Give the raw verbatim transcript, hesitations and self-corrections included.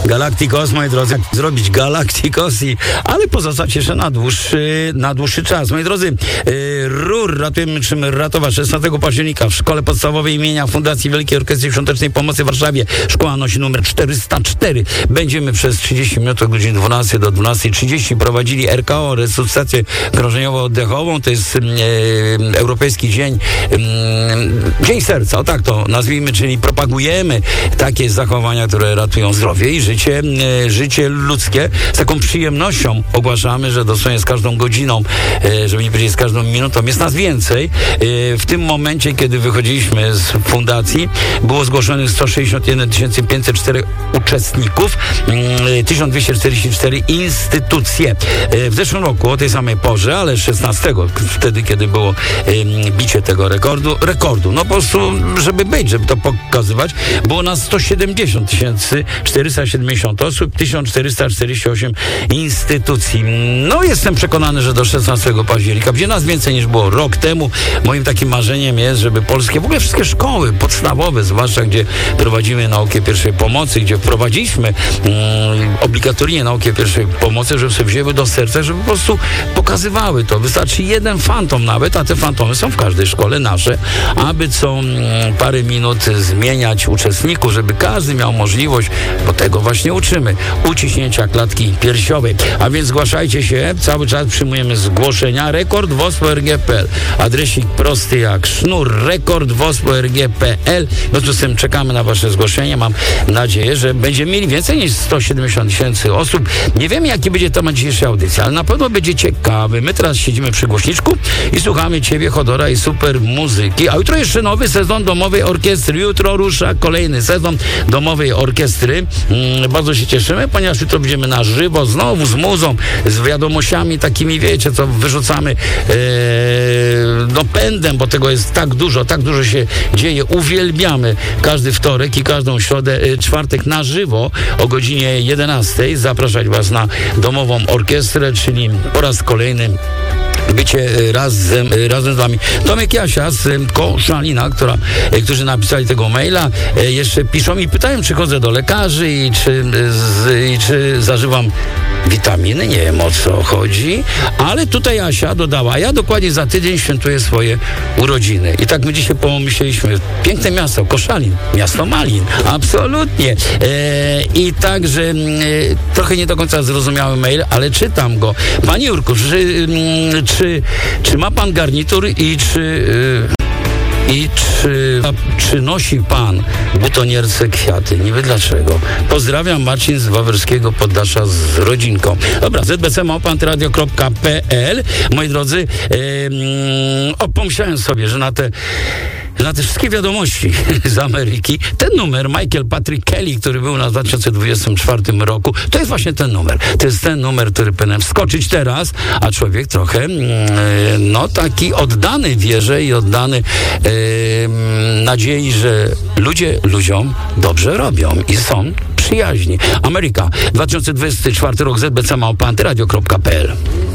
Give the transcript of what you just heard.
Galacticos, moi drodzy, zrobić Galacticos, i, ale pozostać jeszcze na dłuższy, na dłuższy czas. Moi drodzy, yy, R U R, ratujemy czym ratować, szesnastego października w Szkole Podstawowej imienia Fundacji Wielkiej Orkiestry Świątecznej Pomocy w Warszawie. Szkoła nosi numer czterysta cztery. Będziemy przez trzydzieści minut od godziny dwunastej do dwunastej trzydzieści prowadzili R K O, resuscytację krążeniowo-oddechową. To jest yy, Europejski Dzień, yy, Dzień Serca, o tak to nazwijmy, czyli propagujemy takie zachowania, które ratują zdrowie i życie, e, życie ludzkie. Z taką przyjemnością ogłaszamy, że dosłownie z każdą godziną, e, żeby nie powiedzieć z każdą minutą, jest nas więcej. E, w tym momencie, kiedy wychodziliśmy z fundacji, było zgłoszonych sto sześćdziesiąt jeden tysięcy pięćset cztery uczestników, e, tysiąc dwieście czterdzieści cztery instytucje. E, w zeszłym roku o tej samej porze, ale szesnastego, wtedy, kiedy było e, bicie tego rekordu, rekordu, no po prostu, żeby być, żeby to pokazywać, było nas sto siedemdziesiąt tysięcy czterysta siedemdziesiąt osób, tysiąc czterysta czterdzieści osiem instytucji. No, jestem przekonany, że do szesnastego października będzie nas więcej niż było rok temu. Moim takim marzeniem jest, żeby polskie, w ogóle wszystkie szkoły podstawowe, zwłaszcza gdzie prowadzimy naukę pierwszej pomocy, gdzie wprowadziliśmy mm, obligatoryjnie naukę pierwszej pomocy, żeby sobie wzięły do serca, żeby po prostu pokazywały to. Wystarczy jeden fantom nawet, a te fantomy są w każdej szkole nasze, aby co mm, parę minut zmieniać uczestników, żeby każdy miał możliwość, bo tego właśnie uczymy, uciśnięcia klatki piersiowej. A więc zgłaszajcie się, cały czas przyjmujemy zgłoszenia. Rekord W O S P O R G kropka P L. Adresik prosty jak sznur, rekord W O S P O R G kropka P L. No to z tym czekamy na wasze zgłoszenia. Mam nadzieję, że będziemy mieli więcej niż sto siedemdziesiąt tysięcy osób. Nie wiemy, jaki będzie temat dzisiejszej audycji, ale na pewno będzie ciekawy. My teraz siedzimy przy głośniczku i słuchamy ciebie, Chodora, i super muzyki. A jutro jeszcze nowy sezon Domowej Orkiestry. Jutro rusza kolejny sezon Domowej Orkiestry. Hmm, bardzo się cieszymy, ponieważ jutro będziemy na żywo, znowu z muzą, z wiadomościami takimi, wiecie, co wyrzucamy ee, no pędem, bo tego jest tak dużo, tak dużo się dzieje. Uwielbiamy każdy wtorek i każdą środę, e, czwartek na żywo o godzinie jedenastej zapraszać was na Domową Orkiestrę, czyli po raz kolejny bycie razem, razem z wami. Tomek Jasia z Koszalina, która, którzy napisali tego maila, jeszcze piszą i pytają, czy chodzę do lekarzy i czy, z, i czy zażywam witaminy. Nie wiem, o co chodzi, ale tutaj Asia dodała, ja dokładnie za tydzień świętuję swoje urodziny. I tak my dzisiaj pomyśleliśmy, piękne miasto, Koszalin, miasto malin, absolutnie. E, I także e, trochę nie do końca zrozumiały mail, ale czytam go. Panie Jurku, czy, czy, czy ma pan garnitur i czy... E, I czy, czy nosi pan butonierce kwiaty? Nie wiem dlaczego. Pozdrawiam, Marcin z Wawerskiego Poddasza z rodzinką. Dobra, z b c małpa antyradio kropka p l. Moi drodzy, yy, o, pomyślałem sobie, że na te na te wszystkie wiadomości z Ameryki, ten numer Michael Patrick Kelly, który był na dwa tysiące dwudziestym czwartym roku, to jest właśnie ten numer. To jest ten numer, który powinienem wskoczyć teraz, a człowiek trochę, no taki oddany wierze i oddany e, nadziei, że ludzie ludziom dobrze robią i są przyjaźni. Ameryka, dwa tysiące dwudziesty czwarty rok, z b c małpa antyradio kropka p l.